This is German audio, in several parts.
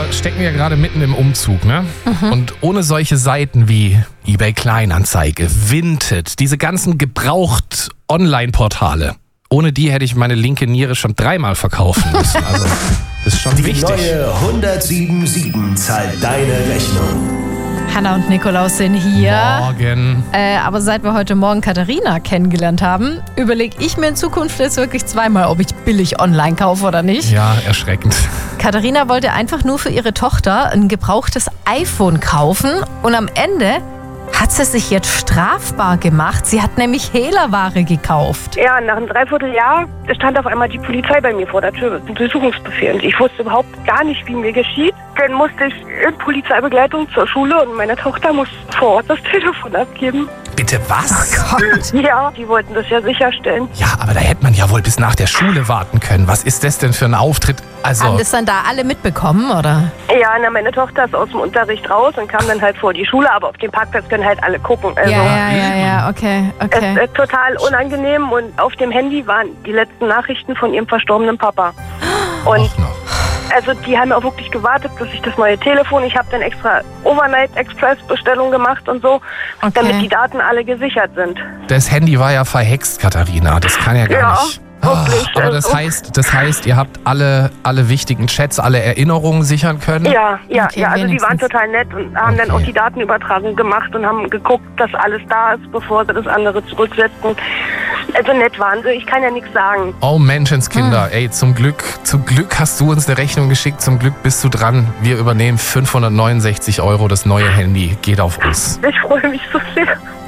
stecken wir ja gerade mitten im Umzug, ne? Und ohne solche Seiten wie eBay Kleinanzeige, Vinted, diese ganzen gebraucht-Online-Portale, ohne die hätte ich meine linke Niere schon 3-mal verkaufen müssen. Also, das ist schon Die wichtig. neue 107.7 zahlt deine Rechnung. Hanna und Nikolaus sind hier. Morgen. Aber seit wir heute Morgen Katharina kennengelernt haben, überlege ich mir in Zukunft jetzt wirklich 2-mal, ob ich billig online kaufe oder nicht. Ja, erschreckend. Katharina wollte einfach nur für ihre Tochter ein gebrauchtes iPhone kaufen und am Ende hat sie sich jetzt strafbar gemacht. Sie hat nämlich Hehlerware gekauft. Ja, nach einem Dreivierteljahr stand auf einmal die Polizei bei mir vor der Tür mit einem Durchsuchungsbefehl. Und ich wusste überhaupt gar nicht, wie mir geschieht. Dann musste ich in Polizeibegleitung zur Schule und meine Tochter muss vor Ort das Telefon abgeben. Bitte was? Ja, die wollten das ja sicherstellen. Ja, aber da hätte man ja wohl bis nach der Schule warten können. Was ist das denn für ein Auftritt? Also, Haben das dann da alle mitbekommen, oder? Ja, na, meine Tochter ist aus dem Unterricht raus und kam dann halt vor die Schule, aber auf dem Parkplatz können halt alle gucken. Also, Ja, okay. Es ist total unangenehm und auf dem Handy waren die letzten Nachrichten von ihrem verstorbenen Papa. Und auch noch. also die haben auch wirklich gewartet, bis ich das neue Telefon, ich habe dann extra Overnight Express Bestellung gemacht und so, Okay. damit die Daten alle gesichert sind. Das Handy war ja verhext, Katharina. Das kann ja gar Ja, nicht. wirklich. Aber das heißt, ihr habt alle wichtigen Chats, alle Erinnerungen sichern können? Ja, Okay, also die waren wenigstens. total nett und haben dann auch die Datenübertragung gemacht und haben geguckt, dass alles da ist, bevor sie das andere zurücksetzen. Also nett waren sie, ich kann ja nichts sagen. Oh Menschenskinder, ey, zum Glück hast du uns eine Rechnung geschickt, zum Glück bist du dran. Wir übernehmen 569 €, das neue Handy geht auf uns. Ich freue mich so sehr.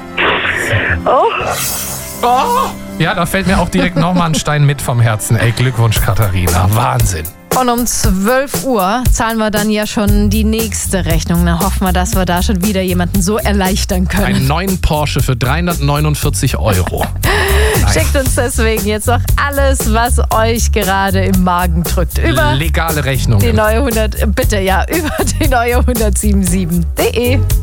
Oh. Oh, ja, da fällt mir auch direkt nochmal ein Stein mit vom Herzen. Ey, Glückwunsch, Katharina, Wahnsinn. Und um 12 Uhr zahlen wir dann ja schon die nächste Rechnung. Dann hoffen wir, dass wir da schon wieder jemanden so erleichtern können. Einen neuen Porsche für 349 €. Schickt uns deswegen jetzt noch alles, was euch gerade im Magen drückt. Über Legale Rechnungen. die neue 107.de.